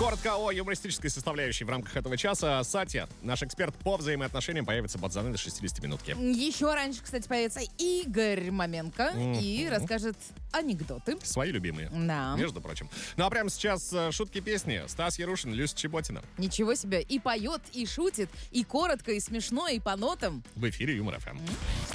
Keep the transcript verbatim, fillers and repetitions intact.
Коротко о юмористической составляющей в рамках этого часа. Сатья, наш эксперт по взаимоотношениям, появится под занавес шестидесятиминутки. Еще раньше, кстати, появится Игорь Маменко mm-hmm. и расскажет анекдоты. Свои любимые. Да. Между прочим. Ну а прямо сейчас шутки-песни. Стас Ярушин, Люся Чеботина. Ничего себе. И поет, и шутит, и коротко, и смешно, и по нотам. В эфире Юмор ФМ. Mm-hmm.